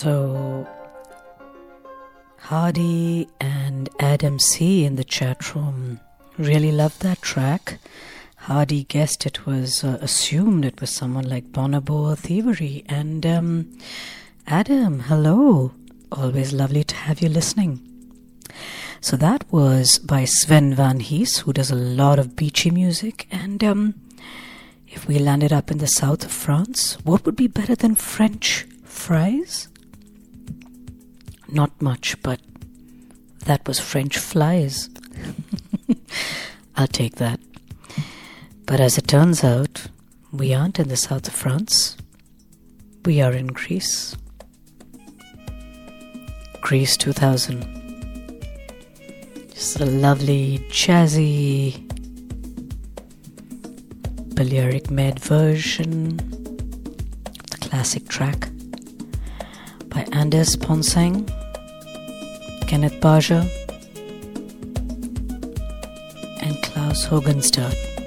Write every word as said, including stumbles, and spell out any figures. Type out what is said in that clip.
So, Hardy and Adam C in the chat room really loved that track. Hardy guessed it was, uh, assumed it was someone like Bonobo or Thievery. And um, Adam, hello. Always lovely to have you listening. So that was by Sven Van Hees, who does a lot of beachy music. And um, if we landed up in the south of France, what would be better than French fries? Not much, but that was French flies. I'll take that. But as it turns out, we aren't in the south of France. We are in Greece. Greece two thousand. Just a lovely, jazzy, Balearic Med version of the classic track by Anders Ponsang, Kenneth Baja, and Klaus Hogenstadt.